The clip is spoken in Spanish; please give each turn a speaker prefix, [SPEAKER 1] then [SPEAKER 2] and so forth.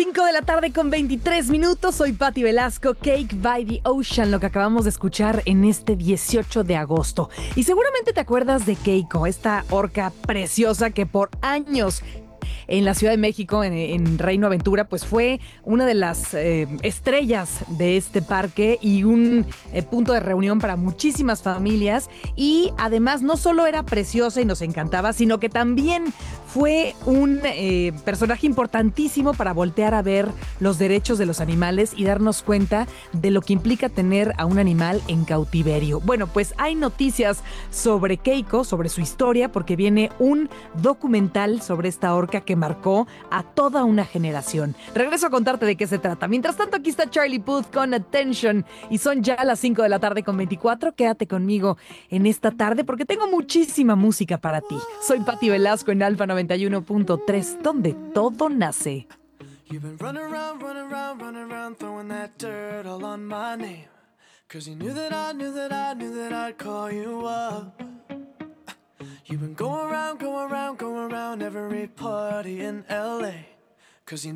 [SPEAKER 1] 5 de la tarde con 23 minutos. Soy Patti Velasco, Cake by the Ocean, lo que acabamos de escuchar en este 18 de agosto. Y seguramente te acuerdas de Keiko, esta orca preciosa que por años en la Ciudad de México, en Reino Aventura, pues fue una de las estrellas de este parque y un punto de reunión para muchísimas familias. Y además no solo era preciosa y nos encantaba, sino que también fue un personaje importantísimo para voltear a ver los derechos de los animales y darnos cuenta de lo que implica tener a un animal en cautiverio. Bueno, pues hay noticias sobre Keiko, sobre su historia, porque viene un documental sobre esta orca que marcó a toda una generación. Regreso a contarte de qué se trata. Mientras tanto, aquí está Charlie Puth con Attention y son ya las 5 de la tarde con 24. Quédate conmigo en esta tarde porque tengo muchísima música para ti. Soy Patti Velasco en Alfa 91.3, donde todo nace.
[SPEAKER 2] You've been running around, throwing that dirt all on my name. Cause you knew that I'd call you up. You've been going around every party in LA. Cause you